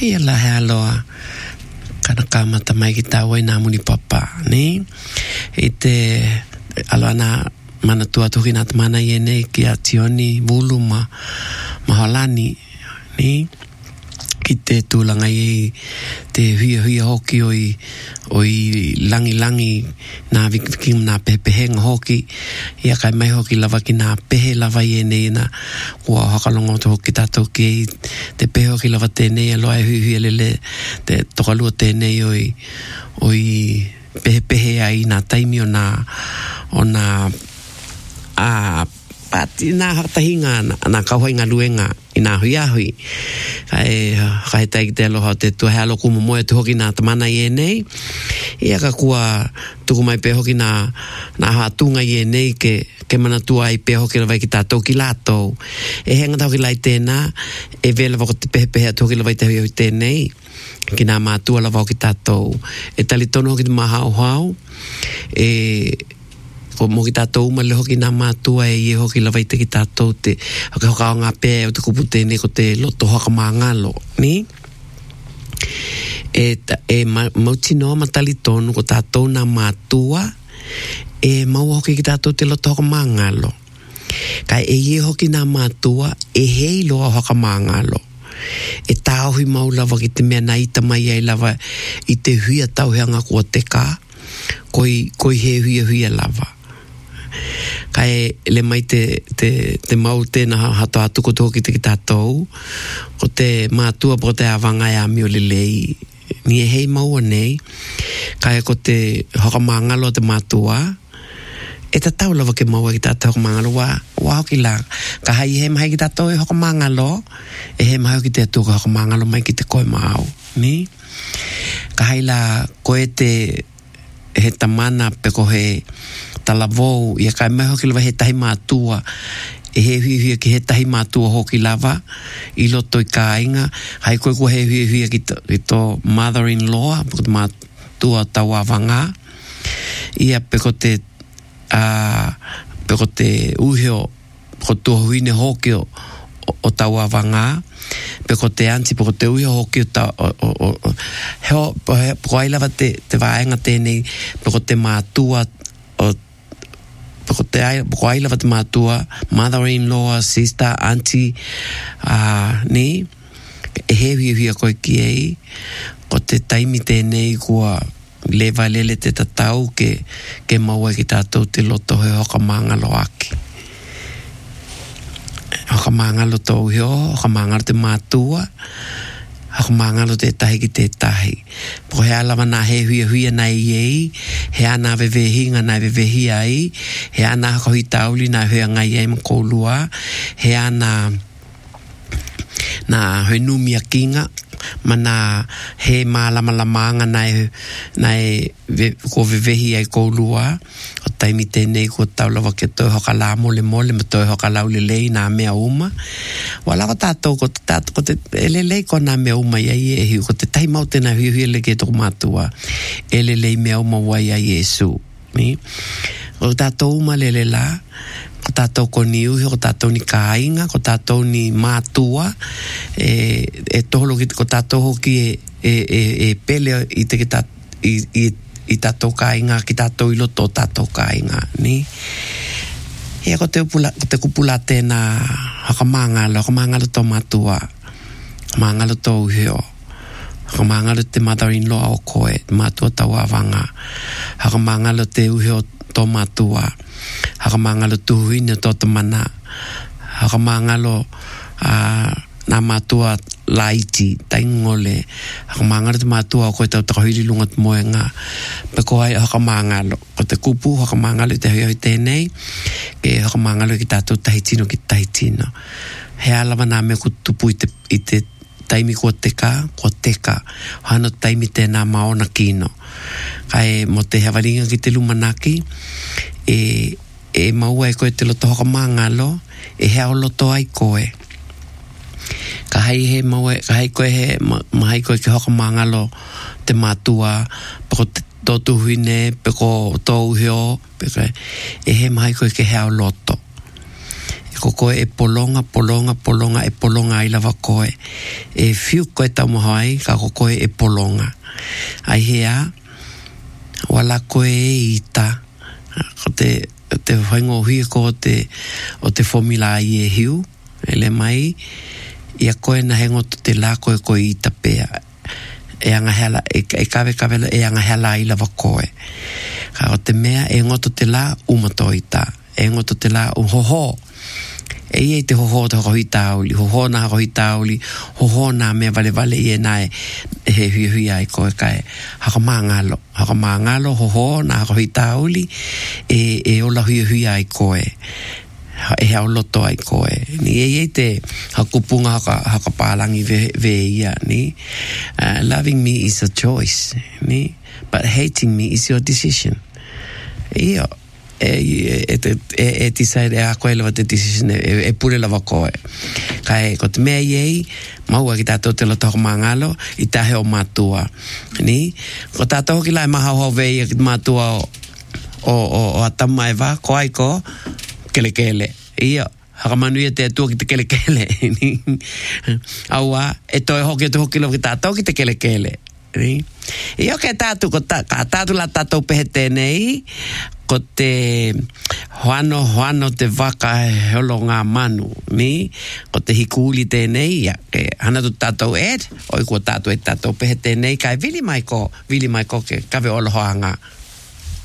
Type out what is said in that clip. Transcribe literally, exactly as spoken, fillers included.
Hei ala he aloa. Kana kamata mai ki tau ai nā muni papa, ne? E te aloa nā mana tua toki nā tamana i ene ki a tioni mulu ma maholani, ne? Ki te tūlanga i te huia huia hoki o i, o i langi langi nā wiki nā pehepehenga hoki. Ia kai mai hoki lava ki nā pehe lava i ene ina kua hakalongo to hoki tātou ki te pehe hoki lava tēnei aloa e hui hui lele te tokalua tēnei o i, o i pehepehe ai nā taimi o nā o nā a pati nā hatahinga nā kauhainga luenga i nā hui ahui. Kai, kai tai ki te aloha te tua he alo kumu moe te hoki nā tamana i enei. Ia ka kua tuku mai pe hoki nā, nā hatunga i enei ke, ke mana tua i pe hoki rawai ki tātou ki lātou. E henga tau ki lai tēnā, e vela wako te pehe pehe atu hoki rawai te hui hui tēnei. Ki nā mātua lawa ki tātou. E tali tono hoki te mahau hau. E... ko mo ki tātou uma le hoki nā mātua e ie hoki lawai te ki tātou te hoki hoka o ngā pēe o te kupu tēne ko te loto hoka mā ngalo, ni? E, ta, e ma, mauti noa matali tonu ko tātou nā mātua e mau hoki ki tātou te loto hoka mā ngalo. Kai e ie hoki nā mātua e hei loa hoka mā ngalo. E tāohi mau lawa ki te mea na ita mai ai lawa i te huia tau heanga kua te kā koi, koi he huia huia lava. Kai le mai te, te, te mau tēnā hato atu ko te hoki te ki tātou, ko te mātua po te awanga e amio le lei. Ni e hei maua nei, kai ko te hoka māngalo te mātua, e ta tau lava ke maua ki tātou hoka māngalo, wa, wa hoki la, ka hai he mahi ki tātou e hoka māngalo, e he mahi ki te atu ka hoka māngalo mai ki te koe māu, ni? Ka hai la koe te he tamana pe ko he talavou, ia kai mai hoki lava he tahi mātua, e he hui hui ki he tahi mātua hoki lava, i loto i ka inga, hai koe ko he hui hui ki to, ki to mother-in-law, pe ko te mātua taua wanga, ia pe ko te, uh, pe ko te uhio, ko tua huine hoki o, o, o taua wanga, pe ko te anti, pe ko te uhio hoki o ta, o, o, o, heo, pe ko ailava te, te vaenga tēnei, pe ko te mātua, o ko te ai, ko ai lava te mātua, mother-in-law, sister, auntie, uh, ni, e he hui hui a koe ki ei, ko te taimi tēnei kua lewa lele te tatau ke, ke maua ki tātou te loto he hoka māngalo aki. Hoka māngalo tau heo, hoka māngalo te mātua, hoka māngalo te tahi ki te tahi. Po he alawa nā he huia huia nai ei, he ana vevehinga nai vevehi ai, he ana hakahui tauli nai hea ngai ei makoulua, he ana nā hoi numi a kinga, ma nā he mālama lamanga nai, nai ve, ko vevehi ai koulua, o taimi tēnei ko taulawa ke toi hoka la mole mole, ma toi hoka laule lei nā mea uma. Wala ko tātou, ko te tātou, ko te elelei ko nā mea uma iai e hiu, ko te taimau tēnā hui hui le ke toko mātua, elelei mea uma wai ai Yesu. Ni? Ko tātou uma lele la, ko tātou ko ni uhi, ko tātou ni kāinga, ko tātou ni mātua, e, e toholo ki ko tātou hoki e, e, e, e pele i te ki tā, i, i, i tātou kāinga, ki tātou ilo tō tātou kāinga, ni? Ia ko te, upula, ko te kupula tēnā haka māngalo, haka māngalo tō mātua, māngalo tō uhio, haka māngalo te mother-in-law o koe, mātua tau awanga, haka māngalo te uhio tō mātua, haka māngalo tuhuina tō tamana, haka māngalo uh, nā mātua laiti, taingole, haka māngalo te mātua o koe tau takahiri lunga te moenga, pe ko ai haka māngalo, ko te kupu haka māngalo te hui hui tēnei, ke haka māngalo ki tātou tahitino ki tahitino. He alawa nā mea ko tupu i te, i te taimi kua teka, kua teka, hano taimi tēnā maona kino. Kai mo te hawaringa ki te lumanaki, e, e maua e koe te loto hoka māngalo, e hea o loto ai koe. Ka hai he maua, ka hai koe he, ma, ma hai koe ke hoka māngalo te mātua, pako te tōtu huine, pako tōu heo, peko e he mahai koe ke hea o loto. ko koe e polonga, polonga, polonga, e polonga ai lava koe. E fiu koe tamuhai, ka ko koe e polonga. Ai hea, wala koe e ita, ko te, te whaingo hui ko o te, o te formula i e hiu, ele mai, ia koe na hengo te la koe koe ita pea. E anga hela, e, e kawe kawe e anga hela i lava koe. Ka o te mea, e ngoto te la umatoita, e ngoto te la uhoho. E ia te hoho te hokohi tauli, hoho na hokohi tauli, hoho na mea vale vale i e nae, he hui hui ai koe kai, haka maangalo, haka maangalo, hoho na hokohi tauli, e, e ola hui hui ai koe, e hao loto ai koe, ni e ia te hakupunga haka, haka pālangi ve, ve ia, ni, uh, loving me is a choice, ni, but hating me is your decision, ia, e e e e ti sai e a koe lava te decision e, e pure lava koe kai ko te mea iei maua ki tātou te loto mangalo i tahe o matua ni ko tātou ki lai maha ho vei ki matua o o o, o atama e va ko ai ko kele kele ia hakamanui te tu ki te kele kele ni aua e toi hoki te hoki lo ki tātou ki te kele kele ni e o ke tātou ko ta ka tātou la tātou pehete nei ko te hoano hoano te waka holo ngā manu ni ko te hikuli tēnei ia ke hana tu tātou ed oi ko tātou e tātou pehe tēnei kai vili mai ko vili mai ko ke kawe olohoanga